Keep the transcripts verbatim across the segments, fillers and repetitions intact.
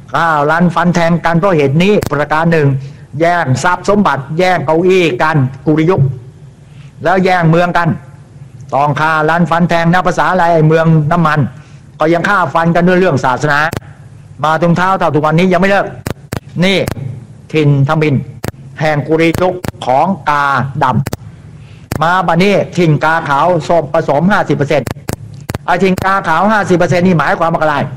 ข้าวรันฟันแทงกันเพราะเหตุนี้ประการหนึ่งแย่งทรัพย์สมบัติแย่งเก้าอี้กันกุริยุกแล้วแย่งเมืองกันต้องฆ่ารันฟันแทงนับภาษาอะไรเมืองน้ำมันก็ยังฆ่าฟันกันด้วยเรื่องศาสนามาตรงเท้าเท่าทุกวันนี้ยังไม่เลิกนี่ถิ่นทมิฬแห่งกุริยุกของกาดำมาบัดนี้ถิ่นกาขาวสมผสม ห้าสิบเปอร์เซ็นต์ ไอ้ถิ่นกาขาว ห้าสิบเปอร์เซ็นต์ นี่หมายความว่าอะไร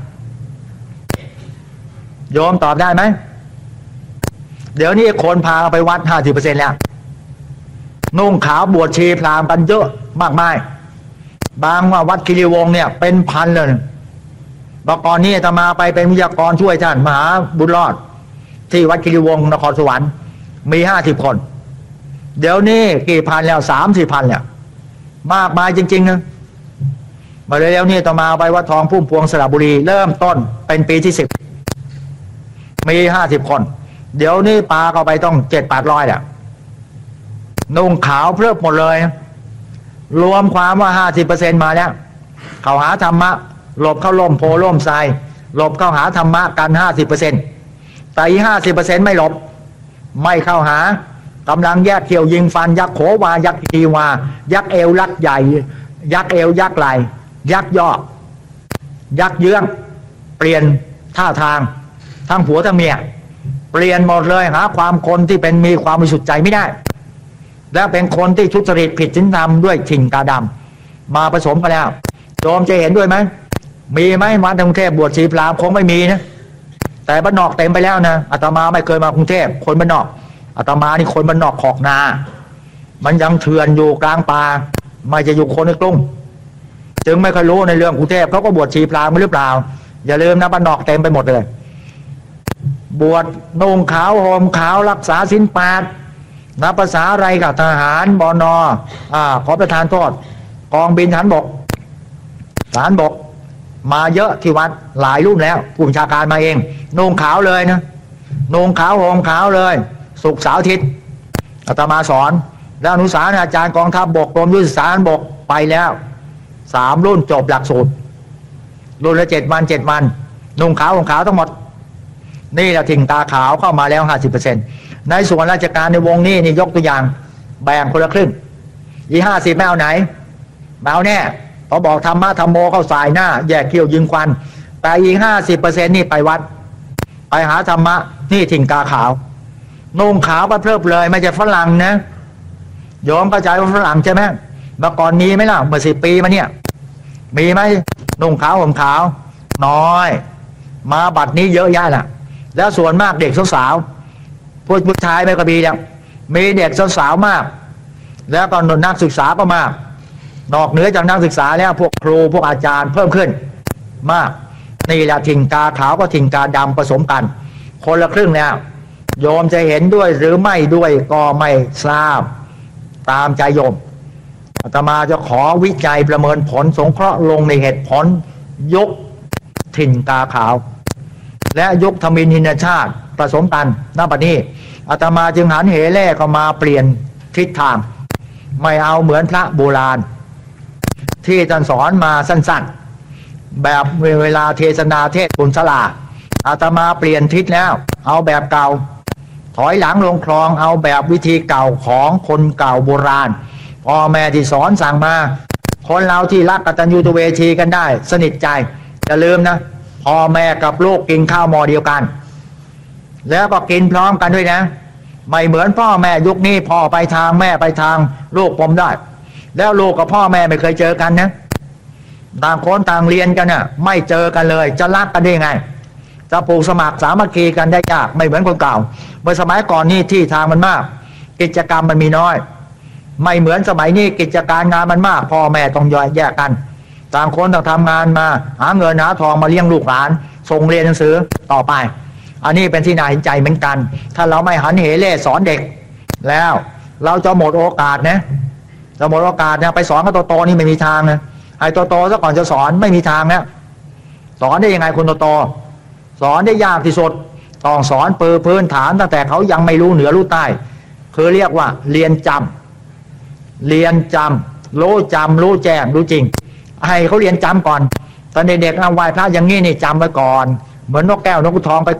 โยมตอบได้ไหมเดี๋ยวนี้คนพาไปวัด ห้าสิบเปอร์เซ็นต์ แล้วนุ่งขาวบวชชีพราหมณ์กันเยอะมากมายบางว่าวัดคีรีวงศ์เนี่ยเป็นพันเลยเมื่อก่อนนี้อาตมาไปเป็นวิทยากรช่วยท่านมหาบุญรอดที่วัดคีรีวงศ์นครสวรรค์มีห้าสิบคนเดี๋ยวนี้กี่พันแล้วสามสี่พันแล้วมากมายจริงๆนะมาเร็วๆนี่อาตมาไปวัดทองพุ่มพวงสระบุรีเริ่มต้นเป็นปีที่สิบมีห้าสิบคนเดี๋ยวนี้ปลาเข้าไปต้องเจ็ดแปดร้อยแหละนุ่งขาวเพลิบหมดเลยรวมความว่าห้าสิบเปอร์เซ็นต์มาแล้วเขาหาธรรมะหลบเข้าล่มโพล่มทรายหลบเข้าหาธรรมะกันห้าสิบเปอร์เซ็นต์แต่อีห้าสิบเปอร์เซ็นต์ไม่หลบไม่เข้าหากำลังแยกเขียวยิงฟันยักโขวายักทีวายักเอวยักใหญ่ยักเอวยักไหลยักย่อยักเยื้องเปลี่ยนท่าทางทั้งผัวทั้งเมียเปลี่ยนหมดเลยหาความคนที่เป็นมีความบริสุทธิ์ใจไม่ได้และเป็นคนที่ทุจริตผิดศีลธรรมด้วยถิ่นกาดำมาผสมกันแล้วโยมจะเห็นด้วยไหมมีไหมวัดกรุงเทพบวชชีพราหมณ์คงไม่มีนะแต่บ้านนอกเต็มไปแล้วนะอาตมาไม่เคยมากรุงเทพคนบ้านนอกอาตมานี่คนบ้านนอกขอกนามันยังเถื่อนอยู่กลางป่าไม่จะอยู่คนในกรุงจึงไม่เคยรู้ในเรื่องกรุงเทพเขาก็บวชชีพราหมณ์หรือเปล่าอย่าลืมนะบ้านนอกเต็มไปหมดเลยบวชนุ่งขาวห่มขาวรักษาศีลแปดนับภาษาอะไรกับทหารบน.อ่าขอประทานโทษกองบินทหารบกทหารบกมาเยอะที่วัดหลายรุ่นแล้วผู้บัญชาการมาเองนุ่งขาวเลยนะนุ่งขาวห่มขาวเลยศุกร์เสาร์อาทิตย์อาตมาสอนแล้วอนุสาสอาจารย์กองทัพบกกรมยุทธศึกษาบกไปแล้วสามรุ่นจบหลักสูตรรุ่นละเจ็ดวันเจ็ดวันนุ่งขาวห่มขาวทั้งหมดนี่แหละถิ่นตาขาวเข้ามาแล้ว ห้าสิบเปอร์เซ็นต์ ในส่วนราชการในวงนี้นี่ยกตัวอย่างแบ่งคนละครึ่งอีห้าสิบไม่เอาไหนไม่เอาแน่พอบอกธรรมะธรรมโมเข้าสายหน้าแยกเขี้ยวยิงควันแต่อีห้าสิบเปอร์เซ็นต์นี่ไปวัดไปหาธรรมะนี่ถิ่นกาขาวนุ่งขาวไปเพลิบเลยไม่ใช่ฝรั่งนะโยมเข้าใจว่าฝรั่งใช่ไหมเมื่อก่อนมีไหมล่ะเมื่อสิบปีมาเนี่ยมีไหมนุ่งขาวห่มขาวน้อยมาบัดนี้เยอะแยะน่ะแล้วส่วนมากเด็กสาวๆผู้ผู้ชายไม่กระบีแล้วมีเด็กสาวๆมากแล้วก็นักศึกษาก็มากนอกเหนือจากนักศึกษาแล้วพวกครูพวกอาจารย์เพิ่มขึ้นมากนี่แหละถิ่นกาขาวก็ถิ่นกาดำผสมกันคนละครึ่งแล้วโยมจะเห็นด้วยหรือไม่ด้วยก็ไม่ทราบตามใจโยมอาตมาจะขอวิจัยประเมินผลสงเคราะห์ลงในเหตุผลยกถิ่นกาขาวและยกธมิฬหินชาติผสมกันณบัดนี้อาตมาจึงหันเหแล่ก็มาเปลี่ยนทิศทางไม่เอาเหมือนพระโบราณที่ท่านสอนมาสั้นๆแบบเวลาเทศนาเทศบุญศลาอาตมาเปลี่ยนทิศแล้วเอาแบบเก่าถอยหลังลงคลองเอาแบบวิธีเก่าของคนเก่าโบราณพ่อแม่ที่สอนสั่งมาคนเราที่รักกตัญญูตเวทีกันได้สนิทใจอย่าลืมนะพ่อแม่กับลูกกินข้าวหม้อเดียวกันแล้วก็กินพร้อมกันด้วยนะไม่เหมือนพ่อแม่ยุคนี้พ่อไปทางแม่ไปทางลูกผมได้แล้วลูกกับพ่อแม่ไม่เคยเจอกันนะต่างคนต่างเรียนกันน่ะไม่เจอกันเลยจะรักกันได้ไงจะปลูกสมัครสามัคคีกันได้ยากไม่เหมือนคนเก่าเมื่อสมัยก่อนนี่ที่ทางมันมากกิจกรรมมันมีน้อยไม่เหมือนสมัยนี้กิจการงานมันมากพ่อแม่ต้องแยกกันต่างคนต่างทำงานมาหาเงินหาทองมาเลี้ยงลูกหลานส่งเรียนหนังสือต่อไปอันนี้เป็นที่น่าเห็นใจเหมือนกันถ้าเราไม่หันเหเล่สอนเด็กแล้วเราจะหมดโอกาสนะจะหมดโอกาสนะไปสอนกับโตๆนี่ไม่มีทางนะไอ้โตๆซะก่อนจะสอนไม่มีทางนะสอนได้ยังไงคนโตๆสอนได้ยากที่สุดต้องสอนปือพื้นฐานตั้งแต่เขายังไม่รู้เหนือรู้ใต้คือเรียกว่าเรียนจำเรียนจำรู้จำรู้แจ้งรู้จริงให้เขาเรียนจำก่อนตอนเด็กๆเอาไหว้พระอย่างงี้นี่จำไว้ก่อนเหมือนนกแก้วนกขุนทองไป